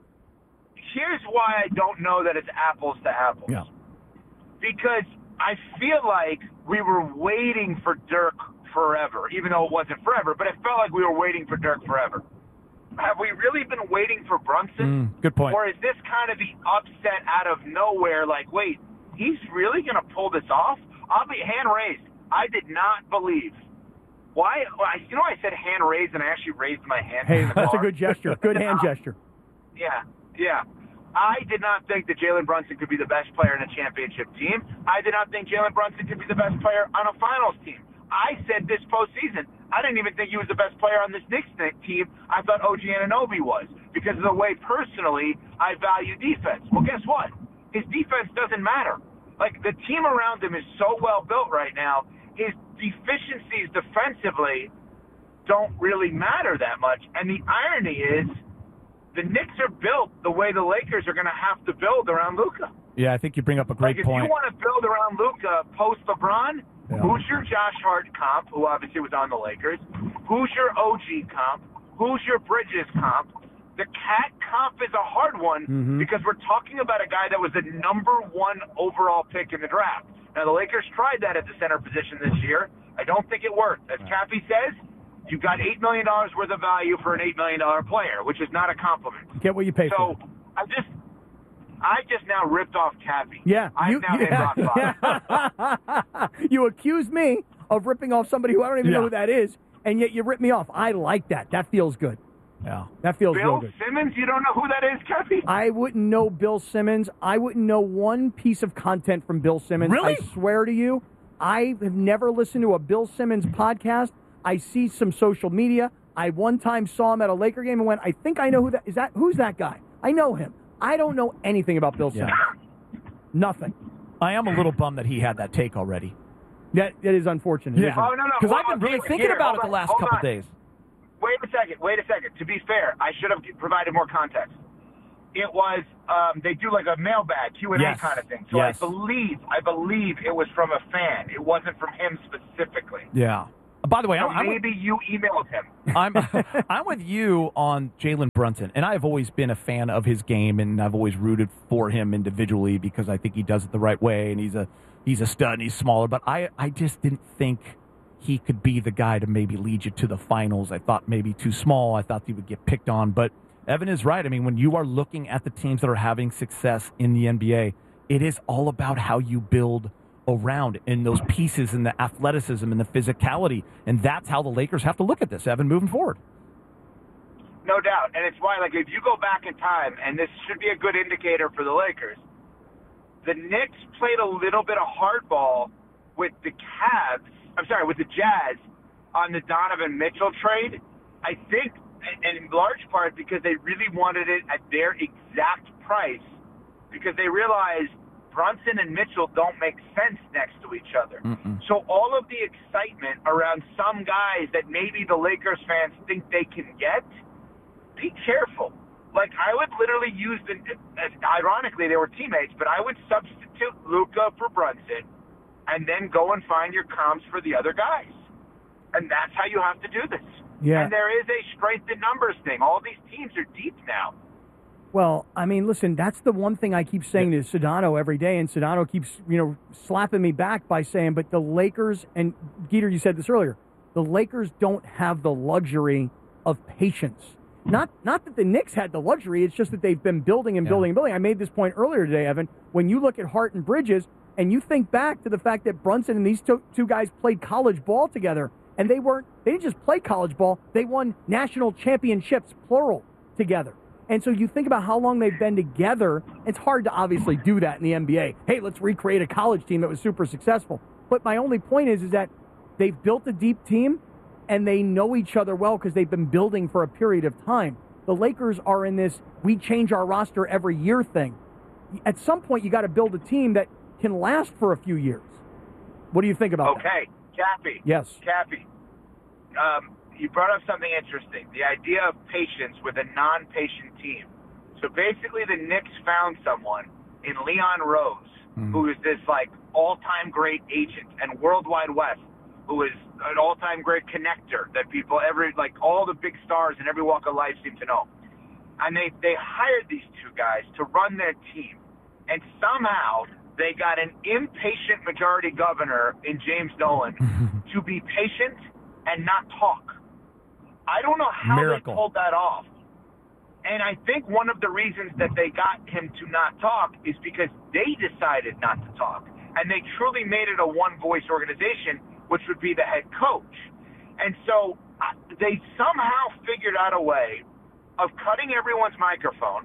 here's why I don't know that it's apples to apples. Yeah. Because I feel like we were waiting for Dirk forever, even though it wasn't forever, but it felt like we were waiting for Dirk forever. Have we really been waiting for Brunson? Mm, good point. Or is this kind of the upset out of nowhere, like, wait, he's really going to pull this off? I'll be hand raised. I did not believe. Why? I, you know, I said hand raised, and I actually raised my hand. Hey, in the that's a car. good gesture. Good hand gesture. Yeah, yeah. I did not think that Jalen Brunson could be the best player in a championship team. I did not think Jalen Brunson could be the best player on a finals team. I said this postseason, I didn't even think he was the best player on this Knicks team. I thought O G Anunoby was because of the way, personally, I value defense. Well, guess what? His defense doesn't matter. Like, the team around him is so well built right now, his deficiencies defensively don't really matter that much. And the irony is, the Knicks are built the way the Lakers are going to have to build around Luka. Yeah, I think you bring up a great like, if point. you want to build around Luka post LeBron, Yeah. who's your Josh Hart comp, who obviously was on the Lakers? Who's your O G comp? Who's your Bridges comp? The Cat comp is a hard one Mm-hmm. because we're talking about a guy that was the number one overall pick in the draft. Now, the Lakers tried that at the center position this year. I don't think it worked. As Cappy says, you got eight million dollars worth of value for an eight million dollars player, which is not a compliment. Get what you pay So for. I just, I just now ripped off Cappy. Yeah. I've you, now you, hit rock bottom. you accuse me of ripping off somebody who I don't even Yeah. know who that is, and yet you rip me off. I like that. That feels good. Yeah. That feels real Bill good. Simmons, you don't know who that is, Cappy? I wouldn't know Bill Simmons. I wouldn't know one piece of content from Bill Simmons. Really? I swear to you, I have never listened to a Bill Simmons podcast. I see some social media. I one time saw him at a Laker game and went, I think I know who that is. That who's that guy? I know him. I don't know anything about Bill Simmons. Yeah. Nothing. I am a little bummed that he had that take already. That, that is unfortunate. Yeah. Oh, no, no. Because Hold I've been on, really Peter, thinking Peter, about it hold the on, last hold couple on. days. Wait a second. Wait a second. To be fair, I should have provided more context. It was um, they do like a mailbag Q and A Yes. kind of thing. So Yes. I believe I believe it was from a fan. It wasn't from him specifically. Yeah. By the way, So I'm, I'm with- maybe you emailed him. I'm I'm with you on Jalen Brunson, and I've always been a fan of his game, and I've always rooted for him individually because I think he does it the right way, and he's a he's a stud, and he's smaller. But I, I just didn't think he could be the guy to maybe lead you to the finals. I thought maybe too small. I thought he would get picked on. But Evan is right. I mean, when you are looking at the teams that are having success in the N B A, it is all about how you build around in those pieces and the athleticism and the physicality. And that's how the Lakers have to look at this, Evan, moving forward. No doubt. And it's why, like, if you go back in time, and this should be a good indicator for the Lakers, the Knicks played a little bit of hardball with the Cavs, I'm sorry, with the Jazz on the Donovan Mitchell trade. I think, and in large part because they really wanted it at their exact price, because they realized Brunson and Mitchell don't make sense next to each other. Mm-mm. So all of the excitement around some guys that maybe the Lakers fans think they can get, be careful. Like, I would literally use the, ironically, they were teammates, but I would substitute Luka for Brunson and then go and find your comps for the other guys. And that's how you have to do this. Yeah. And there is a strength in numbers thing. All these teams are deep now. Well, I mean, listen, that's the one thing I keep saying to Sedano every day, and Sedano keeps, you know, slapping me back by saying, but the Lakers, and Geeter, you said this earlier, the Lakers don't have the luxury of patience. Not not that the Knicks had the luxury, it's just that they've been building and building and building. I made this point earlier today, Evan. When you look at Hart and Bridges, and you think back to the fact that Brunson and these two, two guys played college ball together, and they weren't, they didn't just play college ball, they won national championships, plural, together. And so you think about how long they've been together. It's hard to obviously do that in the N B A. Hey, let's recreate a college team that was super successful. But my only point is, is that they've built a deep team, and they know each other well because they've been building for a period of time. The Lakers are in this we change our roster every year thing. At some point, you got to build a team that can last for a few years. What do you think about that? Okay, Cappy. Yes. Cappy. Um, you brought up something interesting, the idea of patience with a non-patient team. So basically the Knicks found someone in Leon Rose, mm. who is this, like, all-time great agent, and World Wide West, who is an all-time great connector that people, every like all the big stars in every walk of life seem to know. And they, they hired these two guys to run their team. And somehow they got an impatient majority governor in James Dolan to be patient and not talk. I don't know how Miracle. they pulled that off. And I think one of the reasons that they got him to not talk is because they decided not to talk. And they truly made it a one-voice organization, which would be the head coach. And so uh, they somehow figured out a way of cutting everyone's microphone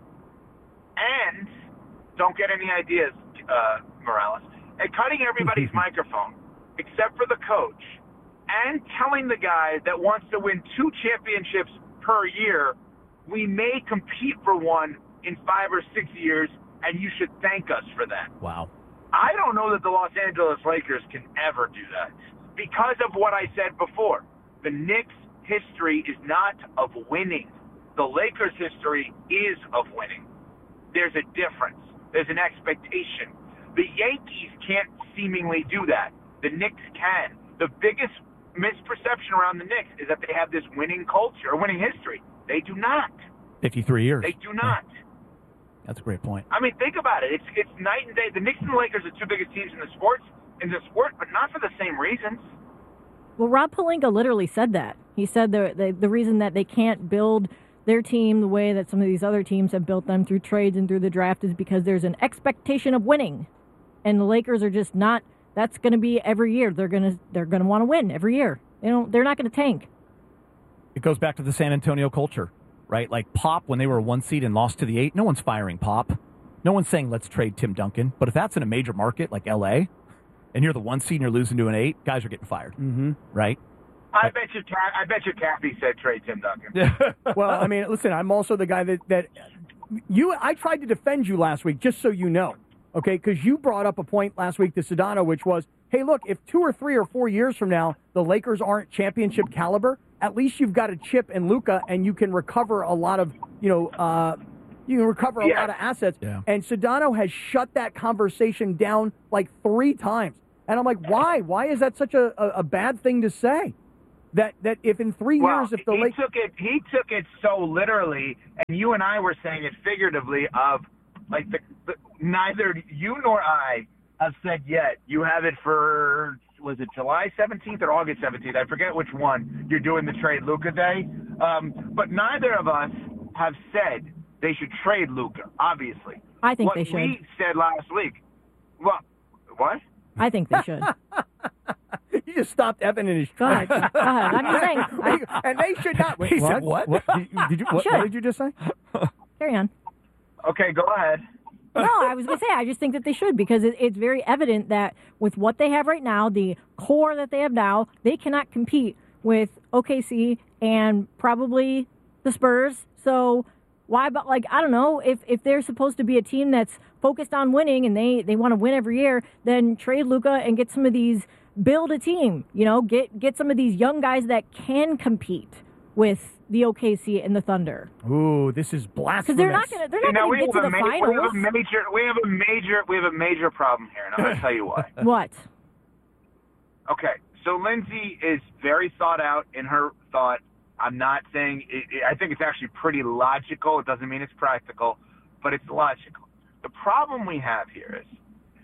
and, don't get any ideas, uh, Morales, and cutting everybody's microphone except for the coach, and telling the guy that wants to win two championships per year, we may compete for one in five or six years, and you should thank us for that. Wow. I don't know that the Los Angeles Lakers can ever do that because of what I said before. The Knicks' history is not of winning. The Lakers' history is of winning. There's a difference. There's an expectation. The Yankees can't seemingly do that. The Knicks can. The biggest misperception around the Knicks is that they have this winning culture, or winning history. They do not. fifty-three years. They do not. Yeah. That's a great point. I mean, think about it. It's it's night and day. The Knicks and the Lakers are the two biggest teams in the sports in the sport, but not for the same reasons. Well, Rob Pelinka literally said that. He said the, the the reason that they can't build their team the way that some of these other teams have built them through trades and through the draft is because there's an expectation of winning, and the Lakers are just not. That's going to be every year. They're gonna they're gonna want to win every year. They don't. They're not going to tank. It goes back to the San Antonio culture, right? Like Pop, when they were a one seed and lost to the eight, no one's firing Pop. No one's saying let's trade Tim Duncan. But if that's in a major market like L A, and you're the one seed and you're losing to an eight, guys are getting fired, mm-hmm. right? I bet you, I bet you, Cappy said trade Tim Duncan. Well, I mean, listen, I'm also the guy that, that you, I tried to defend you last week, just so you know, okay? Because you brought up a point last week to Sedano, which was, hey, look, if two or three or four years from now the Lakers aren't championship caliber, at least you've got a chip and Luka, and you can recover a lot of, you know, uh, you can recover a Yeah. lot of assets. Yeah. And Sedano has shut that conversation down like three times. And I'm like, why? Why is that such a, a, a bad thing to say? That that if in three Well, years, if the he Lakers took it, he took it so literally, and you and I were saying it figuratively. Of like the, the neither you nor I have said yet. You have it for was it July seventeenth or August seventeenth? I forget which one. You're doing the trade Luka day, um, but neither of us have said they should trade Luka. Obviously, I think what they should. we said last week. Well, what? I think they should. You just stopped Evan in his Go ahead. tracks. Go ahead. I'm just saying. I- and they should not. Wait, He what? said what? Did, you- did you? What, Sure. what did you just say? Carry on. Okay, go ahead. No, I was going to say, I just think that they should because it, it's very evident that with what they have right now, the core that they have now, they cannot compete with O K C and probably the Spurs. So why, but like, I don't know, if, if they're supposed to be a team that's focused on winning and they, they want to win every year, then trade Luka and get some of these, build a team, you know, get, get some of these young guys that can compete with the O K C and the Thunder. Ooh, this is blasphemous. Because they're not going to they're See, not now going to we get to have the a ma- We have finals. a major. We have a major. We have a major problem here, and I'm going to tell you why. What? Okay, so Lindsay is very thought out in her thought. I'm not saying. It, it, I think it's actually pretty logical. It doesn't mean it's practical, but it's logical. The problem we have here is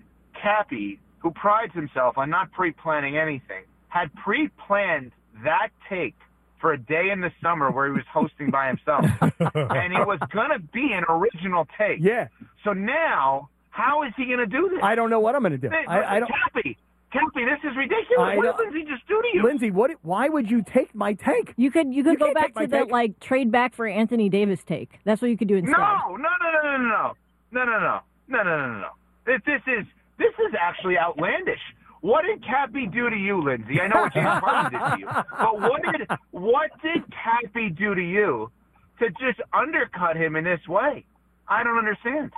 Cappy, who prides himself on not pre-planning anything, had pre-planned that take for a day in the summer where he was hosting by himself. And it was going to be an original take. Yeah. So now, how is he going to do this? I don't know what I'm going to do. Hey, I, I don't. Cappy, Cappy, this is ridiculous. I What don't- did Lindsay just do to you? Lindsay, what? Why would you take my take? You could you could You go can't back take my to the take. like trade back for Anthony Davis take. That's what you could do instead. No, no, no, no, no, no, no, no, no, no, no, no, no, no. This, this is this is actually outlandish. What did Cappy do to you, Lindsay? I know what James Harden did to you, but what did what did Cappy do to you to just undercut him in this way? I don't understand.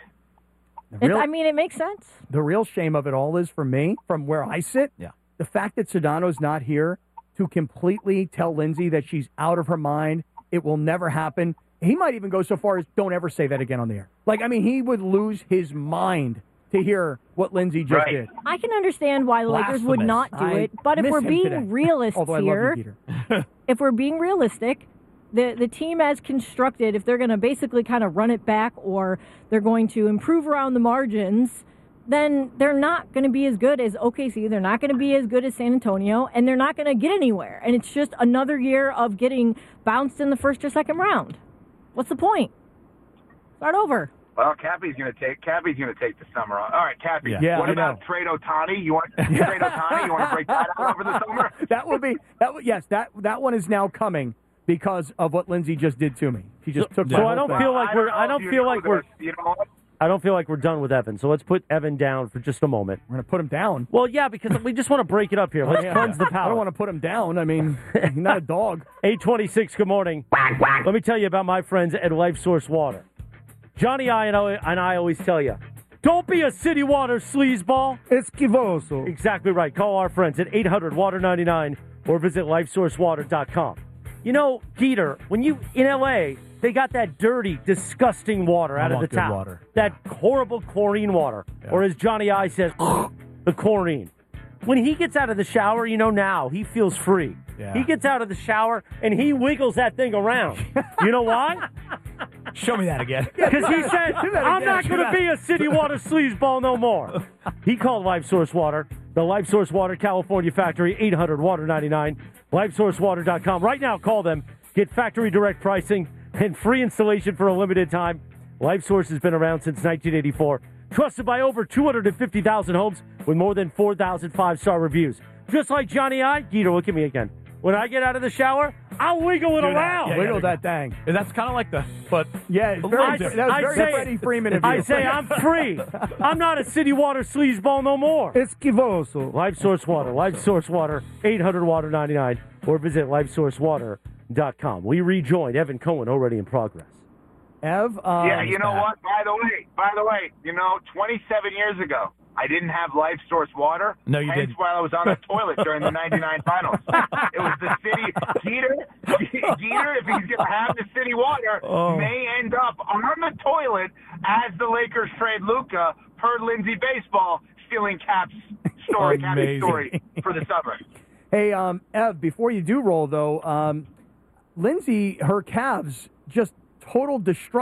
The It's, real, I mean, it makes sense. the real shame of it all is for me, from where I sit, Yeah. the fact that Sedano's not here to completely tell Lindsay that she's out of her mind. It will never happen. He might even go so far as don't ever say that again on the air. Like, I mean, he would lose his mind to hear what Lindsay just Right. did. I can understand why the Lakers would Blasphemous. not do I it, but if miss we're him being today. realistic Although I love here, you, Peter. if we're being realistic, the the team as constructed, if they're going to basically kind of run it back or they're going to improve around the margins, then they're not going to be as good as O K C. They're not going to be as good as San Antonio, and they're not going to get anywhere. And it's just another year of getting bounced in the first or second round. What's the point? Start over. Well, Cappy's going to take Cappy's going to take the summer off. All right, Cappy. Yeah. Yeah, what I about know. trade Otani? You want trade Otani? You want to break that out over the summer? That would be that. Would, yes, that that one is now coming because of what Lindsay just did to me. She just took. so my I whole don't thing. feel like I we're- know I don't if you feel know like we're- this. You know what? I don't feel like we're done with Evan, so let's put Evan down for just a moment. We're going to put him down. Well, yeah, because we just want to break it up here. Let's Yeah. cleanse the I palate. don't want to put him down. I mean, he's not a dog. eight twenty-six, good morning. Let me tell you about my friends at Life Source Water. Johnny I and, I and I always tell you, don't be a city water sleazeball. Esquivoso. Exactly right. Call our friends at eight hundred water ninety-nine or visit life source water dot com. You know, Peter, when you in L A, they got that dirty, disgusting water I out of want the good tap. water. That horrible chlorine water. Yeah. Or as Johnny I says, the chlorine. When he gets out of the shower, you know now, he feels free. Yeah. He gets out of the shower and he wiggles that thing around. You know why? Show me that again. Because he said, Do that I'm again. not Do going to that. be a city water sleazeball no more. He called Life Source Water, the Life Source Water California factory, eight hundred water ninety-nine, life source water dot com. Right now, call them. Get factory direct pricing and free installation for a limited time. Life Source has been around since nineteen eighty-four. Trusted by over two hundred fifty thousand homes with more than four thousand five-star reviews. Just like Johnny I, Guido, look at me again. When I get out of the shower, I'll wiggle it Do that. around. Yeah, Wiggle yeah, that thing. And that's kind of like the, but Yeah, it's very, I, that was I very say, Freddie Freeman of you. I say I'm free. I'm not a city water sleazeball no more. Esquivoso. Life Source Water, Life Source Water, eight hundred water ninety-nine, or visit life source water dot com. We rejoin Evan Cohen already in progress. Ev? Um, yeah, you know what? By the way, by the way, you know, twenty-seven years ago, I didn't have life source water. No, you hence didn't. While I was on the toilet during the ninety-nine finals. It was the city. Jeter, Jeter, if he's going to have the city water, Oh. may end up on the toilet as the Lakers trade Luka per Lindsay Baseball, stealing Cap's story, Cap's Amazing. story for the summer. Hey, um, Ev, before you do roll, though, um, Lindsay, her Cavs just total destruction.